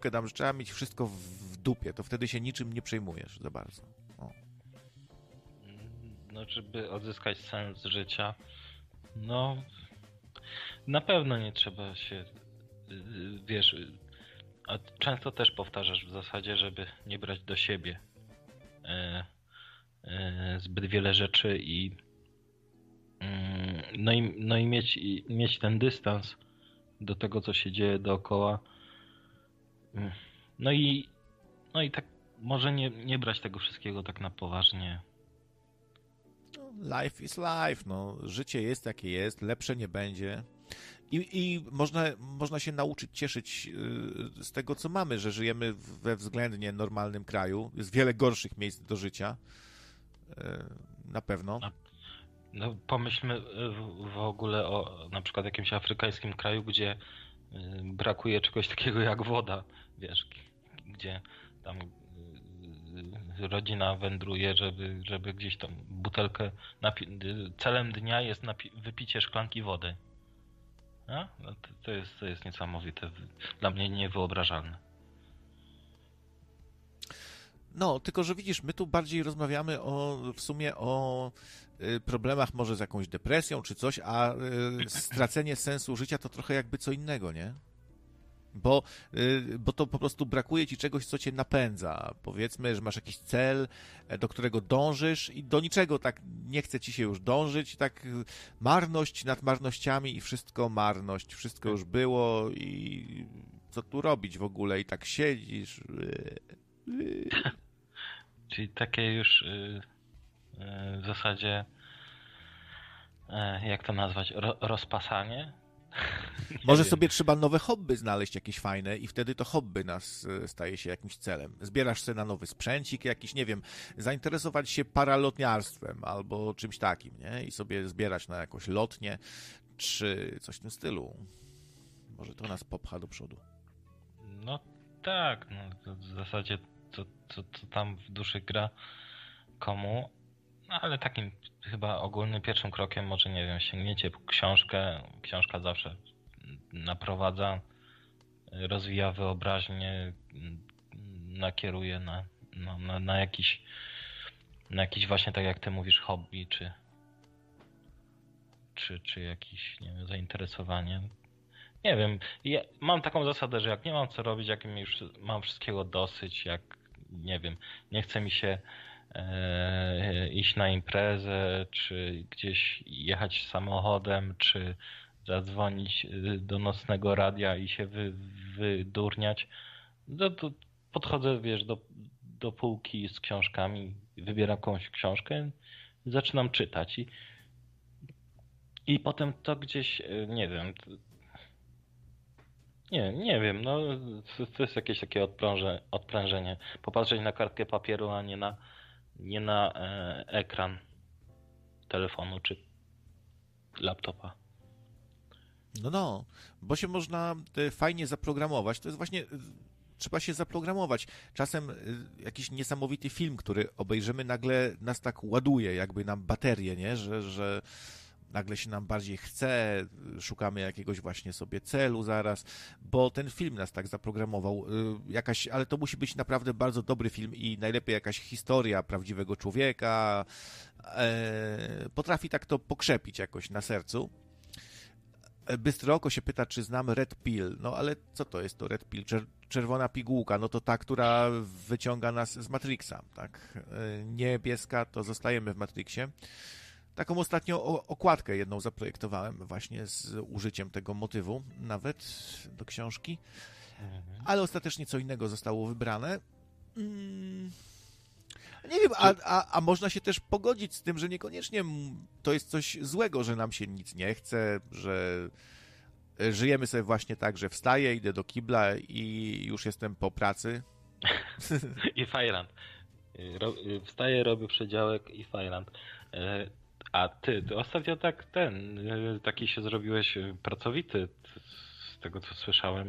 końcówkę dam, że trzeba mieć wszystko w dupie, to wtedy się niczym nie przejmujesz za bardzo. O. No, żeby odzyskać sens życia, no na pewno nie trzeba się, wiesz, a często też powtarzasz w zasadzie, żeby nie brać do siebie zbyt wiele rzeczy i mieć ten dystans do tego, co się dzieje dookoła. No i tak może nie brać tego wszystkiego tak na poważnie. Life is life, no. Życie jest jakie jest, lepsze nie będzie. I można się nauczyć cieszyć z tego, co mamy, że żyjemy we względnie normalnym kraju. Jest wiele gorszych miejsc do życia. Na pewno. No pomyślmy w ogóle o na przykład jakimś afrykańskim kraju, gdzie brakuje czegoś takiego jak woda, wiesz, gdzie tam rodzina wędruje, żeby gdzieś tam butelkę celem dnia jest wypicie szklanki wody. A? No to jest niesamowite, dla mnie niewyobrażalne. No, tylko że widzisz, my tu bardziej rozmawiamy w sumie o problemach może z jakąś depresją czy coś, a stracenie sensu życia to trochę jakby co innego, nie? Bo to po prostu brakuje ci czegoś, co cię napędza. Powiedzmy, że masz jakiś cel, do którego dążysz i do niczego tak nie chce ci się już dążyć. Tak marność nad marnościami i wszystko marność. Wszystko już było i co tu robić w ogóle? I tak siedzisz. Czyli takie już w zasadzie jak to nazwać? Rozpasanie? Może sobie trzeba nowe hobby znaleźć jakieś fajne i wtedy to hobby nas staje się jakimś celem. Zbierasz sobie na nowy sprzęcik jakiś, nie wiem, zainteresować się paralotniarstwem albo czymś takim, nie? I sobie zbierać na jakąś lotnię czy coś w tym stylu. Może to nas popcha do przodu. No tak, no to w zasadzie co tam w duszy gra komu, no ale takim chyba ogólnym pierwszym krokiem może, nie wiem, sięgniecie po książkę. Książka zawsze naprowadza, rozwija wyobraźnię, nakieruje na jakiś właśnie, tak jak ty mówisz, hobby, czy jakieś, nie wiem, zainteresowanie. Nie wiem, ja mam taką zasadę, że jak nie mam co robić, jak już mam wszystkiego dosyć, jak, nie wiem, nie chce mi się iść na imprezę, czy gdzieś jechać samochodem, czy zadzwonić do nocnego radia i się wydurniać, to podchodzę, wiesz, do półki z książkami, wybieram jakąś książkę, zaczynam czytać i potem to gdzieś, nie wiem, nie wiem, no to jest jakieś takie odprężenie. Popatrzeć na kartkę papieru, a nie na ekran telefonu czy laptopa. No, bo się można fajnie zaprogramować. To jest właśnie, trzeba się zaprogramować. Czasem jakiś niesamowity film, który obejrzymy, nagle nas tak ładuje, jakby nam baterię, nie? Że nagle się nam bardziej chce, szukamy jakiegoś właśnie sobie celu zaraz, bo ten film nas tak zaprogramował. Ale to musi być naprawdę bardzo dobry film i najlepiej jakaś historia prawdziwego człowieka. Potrafi tak to pokrzepić jakoś na sercu. Bystre oko się pyta, czy znamy Red Pill. No ale co to jest to Red Pill? Czerwona pigułka, no to ta, która wyciąga nas z Matrixa, tak? Niebieska, to zostajemy w Matrixie. Taką ostatnio okładkę jedną zaprojektowałem właśnie z użyciem tego motywu nawet do książki, ale ostatecznie co innego zostało wybrane. Nie wiem, a można się też pogodzić z tym, że niekoniecznie to jest coś złego, że nam się nic nie chce, że żyjemy sobie właśnie tak, że wstaję, idę do kibla i już jestem po pracy. I fajrant. Wstaję, robię przedziałek i fajrant. A ty ostatnio taki się zrobiłeś pracowity, z tego co słyszałem.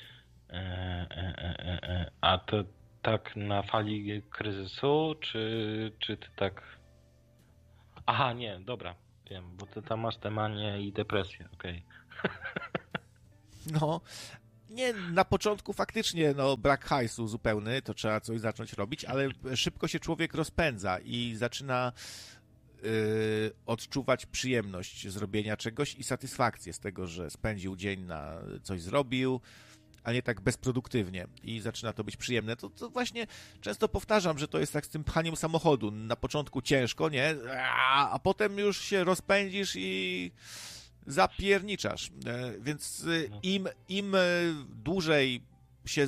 A to tak na fali kryzysu, czy ty tak... Aha, nie, dobra, wiem, bo ty tam masz te manie i depresję, okej. No, Nie, na początku faktycznie brak hajsu zupełny, to trzeba coś zacząć robić, ale szybko się człowiek rozpędza i zaczyna odczuwać przyjemność zrobienia czegoś i satysfakcję z tego, że spędził dzień na coś zrobił, a nie tak bezproduktywnie i zaczyna to być przyjemne. To właśnie często powtarzam, że to jest tak z tym pchaniem samochodu. Na początku ciężko, nie? A potem już się rozpędzisz i zapierniczasz. Więc im dłużej się...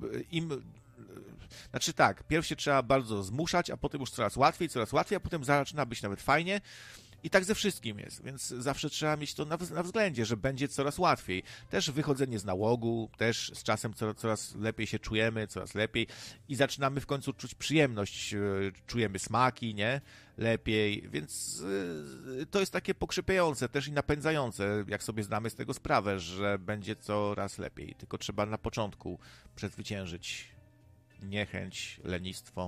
Znaczy tak, pierw się trzeba bardzo zmuszać, a potem już coraz łatwiej, a potem zaczyna być nawet fajnie. I tak ze wszystkim jest, więc zawsze trzeba mieć to na względzie, że będzie coraz łatwiej. Też wychodzenie z nałogu, też z czasem coraz lepiej się czujemy, coraz lepiej i zaczynamy w końcu czuć przyjemność, czujemy smaki, nie? Lepiej, więc to jest takie pokrzepiające też i napędzające, jak sobie zdamy z tego sprawę, że będzie coraz lepiej. Tylko trzeba na początku przezwyciężyć niechęć, lenistwo.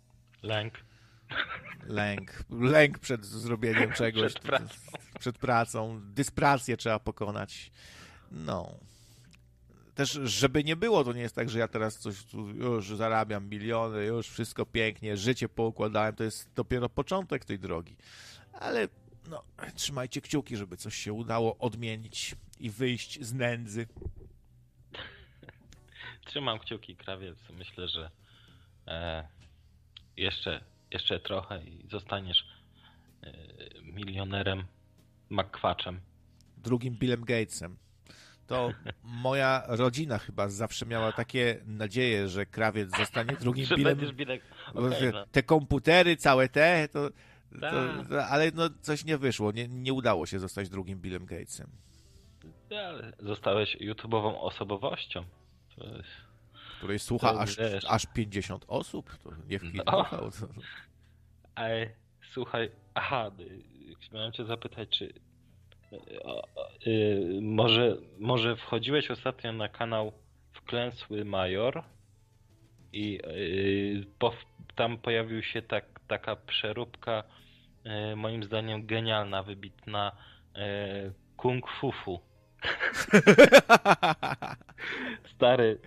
Lęk przed zrobieniem czegoś. Przed pracą. Dysprację trzeba pokonać. No. Też, żeby nie było, to nie jest tak, że ja teraz coś tu już zarabiam miliony, już wszystko pięknie, życie poukładałem, to jest dopiero początek tej drogi. Ale trzymajcie kciuki, żeby coś się udało odmienić i wyjść z nędzy. Trzymam kciuki, krawiec. Myślę, że jeszcze trochę i zostaniesz milionerem McQuatchem. Drugim Billem Gatesem. To moja rodzina chyba zawsze miała takie nadzieje, że krawiec zostanie drugim Billem. Okay, te komputery, całe ale coś nie wyszło. Nie udało się zostać drugim Billem Gatesem. Ale zostałeś YouTube'ową osobowością. Której słucha aż 50 osób. To nie wkidał. Słuchaj, chciałem cię zapytać, czy może wchodziłeś ostatnio na kanał Wklęsły Major i tam pojawił się taka przeróbka, moim zdaniem genialna, wybitna, Kung Fufu. Stary,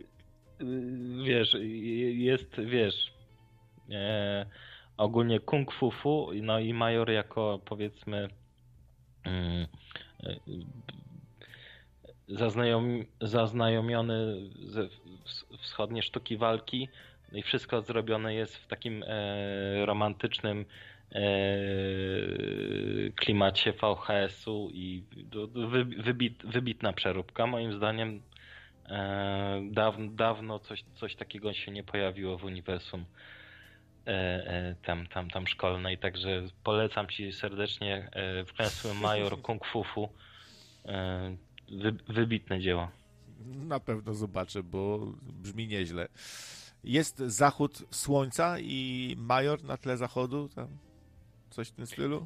wiesz, ogólnie Kung Fufu, i Major jako, powiedzmy, zaznajomiony ze wschodniej sztuki walki, i wszystko zrobione jest w takim romantycznym klimacie VHS-u i wybitna przeróbka. Moim zdaniem dawno coś takiego się nie pojawiło w uniwersum tam szkolnej, także polecam ci serdecznie Wklęsły Major Kung Fufu. Wybitne dzieło. Na pewno zobaczę, bo brzmi nieźle. Jest zachód słońca i Major na tle zachodu? Tam coś w tym stylu?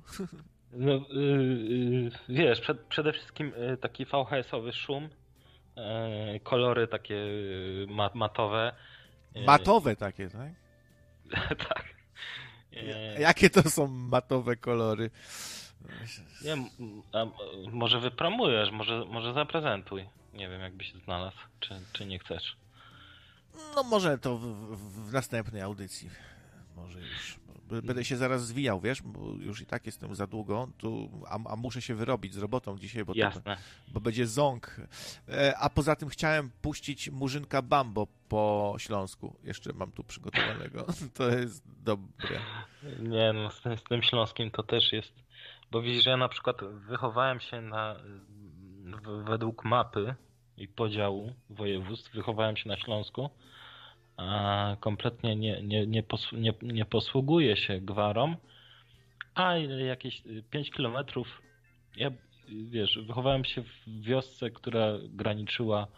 Wiesz, przede wszystkim taki VHS-owy szum, kolory takie matowe. Matowe takie, tak? Tak. Jakie to są matowe kolory? Nie, może wypromujesz, może zaprezentuj. Nie wiem, jakbyś znalazł, czy nie chcesz. No może to w następnej audycji. Może już. Będę się zaraz zwijał, wiesz, bo już i tak jestem za długo, a muszę się wyrobić z robotą dzisiaj, bo będzie ząg. A poza tym chciałem puścić Murzynka Bambo po śląsku. Jeszcze mam tu przygotowanego. To jest dobre. Nie, no z tym śląskim to też jest. Bo widzisz, ja na przykład wychowałem się według mapy i podziału województw, wychowałem się na Śląsku, a kompletnie nie posługuję się gwarą, a jakieś 5 kilometrów, ja, wiesz, wychowałem się w wiosce, która graniczyła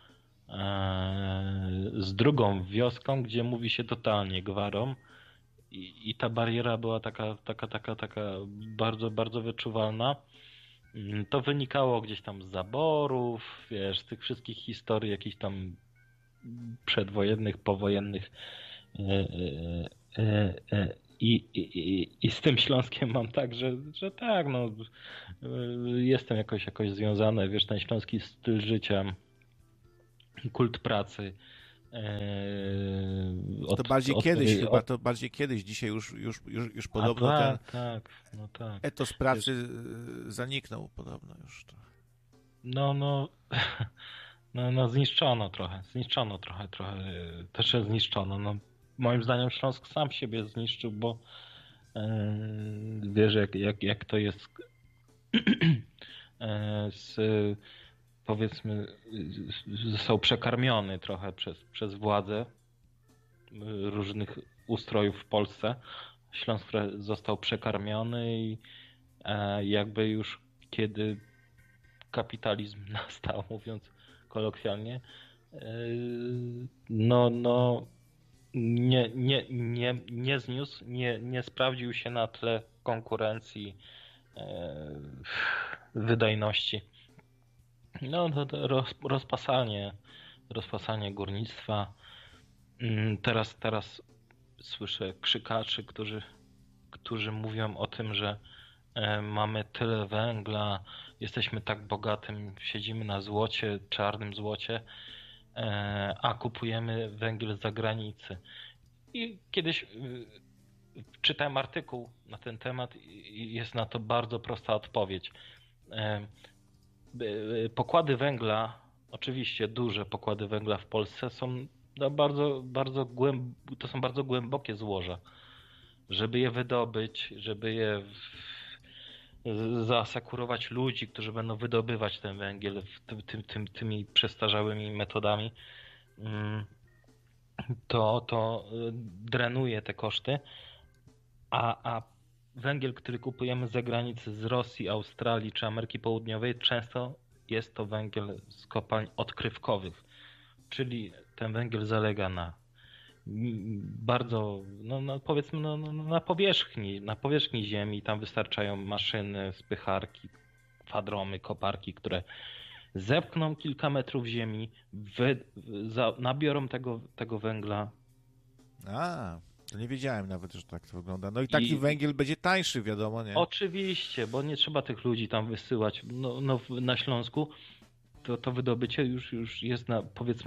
z drugą wioską, gdzie mówi się totalnie gwarą i ta bariera była taka bardzo, bardzo wyczuwalna. To wynikało gdzieś tam z zaborów, wiesz, z tych wszystkich historii jakichś tam przedwojennych, powojennych i z tym Śląskiem mam tak, że tak, no jestem jakoś związany, wiesz, ten śląski styl życia kult pracy. To bardziej kiedyś chyba, to bardziej kiedyś. Dzisiaj już podobno tak, no tak. etos pracy zaniknął podobno już trochę. No zniszczono trochę też jest zniszczono. No, moim zdaniem Śląsk sam siebie zniszczył, bo wiesz jak to jest powiedzmy został przekarmiony trochę przez władze różnych ustrojów w Polsce. Śląsk został przekarmiony i jakby już kiedy kapitalizm nastał, mówiąc kolokwialnie, nie zniósł, nie sprawdził się na tle konkurencji, wydajności. No to rozpasanie górnictwa. Teraz słyszę krzykaczy, którzy mówią o tym, że mamy tyle węgla, jesteśmy tak bogatym, siedzimy na złocie, czarnym złocie, a kupujemy węgiel z zagranicy. I kiedyś czytałem artykuł na ten temat i jest na to bardzo prosta odpowiedź. Pokłady węgla, oczywiście duże pokłady węgla w Polsce są to są bardzo głębokie złoża. Żeby je wydobyć, żeby je zaasekurować ludzi, którzy będą wydobywać ten węgiel tymi przestarzałymi metodami, to drenuje te koszty, a węgiel, który kupujemy z zagranicy, z Rosji, Australii czy Ameryki Południowej, często jest to węgiel z kopalń odkrywkowych, czyli ten węgiel zalega na bardzo, powiedzmy na powierzchni ziemi, tam wystarczają maszyny, spycharki, kwadromy, koparki, które zepchną kilka metrów ziemi, nabiorą tego węgla. To nie wiedziałem nawet, że tak to wygląda. No i taki węgiel będzie tańszy, wiadomo, nie? Oczywiście, bo nie trzeba tych ludzi tam wysyłać. Na Śląsku to wydobycie już jest powiedzmy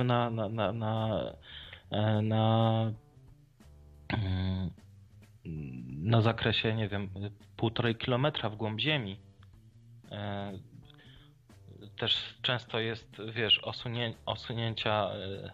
na zakresie, nie wiem, 1,5 kilometra w głąb ziemi. Też często jest, wiesz, osunięcia,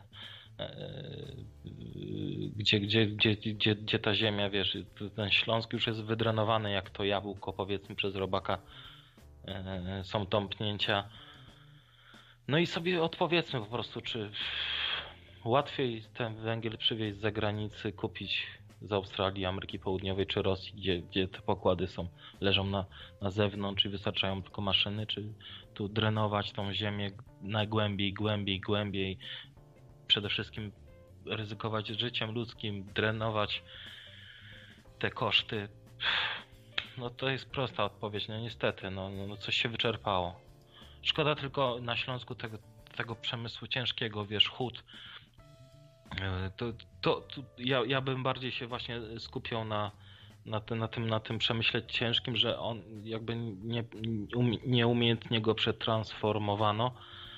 gdzie ta ziemia, wiesz, ten Śląsk już jest wydrenowany jak to jabłko, powiedzmy, przez robaka. Są tąpnięcia. No i sobie odpowiedzmy po prostu, czy łatwiej ten węgiel przywieźć z zagranicy, kupić z Australii, Ameryki Południowej czy Rosji, gdzie te pokłady leżą na zewnątrz i wystarczają tylko maszyny, czy tu drenować tą ziemię głębiej, przede wszystkim ryzykować życiem ludzkim, drenować te koszty. No to jest prosta odpowiedź, no niestety, coś się wyczerpało. Szkoda tylko na Śląsku tego przemysłu ciężkiego, wiesz, hut. Ja bym bardziej się właśnie skupiał na tym przemyśle ciężkim, że on jakby nieumiejętnie go przetransformowano,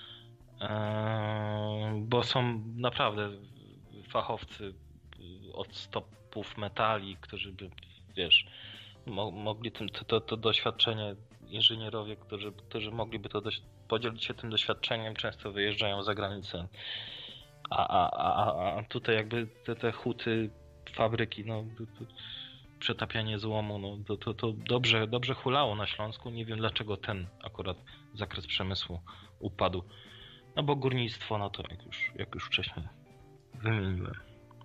bo są naprawdę fachowcy od stopów metali, którzy by, wiesz, mogli to doświadczenie, inżynierowie, którzy mogliby podzielić się tym doświadczeniem, często wyjeżdżają za granicę. A tutaj jakby te huty, fabryki, przetapianie złomu, to dobrze hulało na Śląsku. Nie wiem dlaczego ten akurat zakres przemysłu upadł. No bo górnictwo, to jak już wcześniej wymieniłem.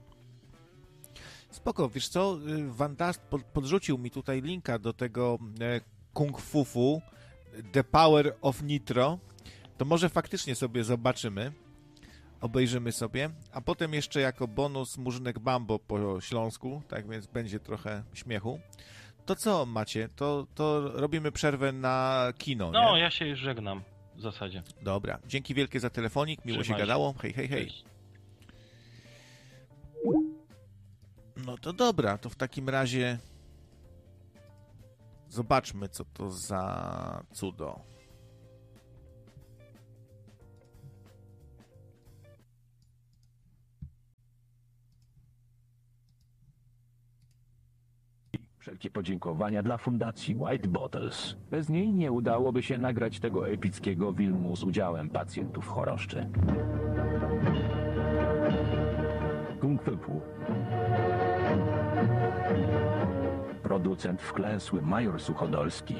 Spoko, wiesz co, Van Dast podrzucił mi tutaj linka do tego Kung Fufu The Power of Nitro. To może faktycznie sobie zobaczymy, obejrzymy sobie, a potem jeszcze jako bonus Murzynek Bambo po śląsku, tak więc będzie trochę śmiechu. To co macie? To robimy przerwę na kino, No, nie? ja się już żegnam w zasadzie. Dobra, dzięki wielkie za telefonik, miło się gadało. Hej. Cześć. No to dobra, to w takim razie zobaczmy, co to za cudo. Wszelkie podziękowania dla fundacji White Bottles. Bez niej nie udałoby się nagrać tego epickiego filmu z udziałem pacjentów choroszczy. Kung Fu. Producent wklęsły Major Suchodolski.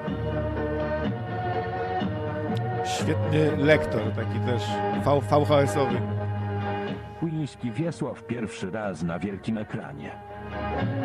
Świetny lektor, taki też VHS-owy. Kuliński Wiesław pierwszy raz na wielkim ekranie.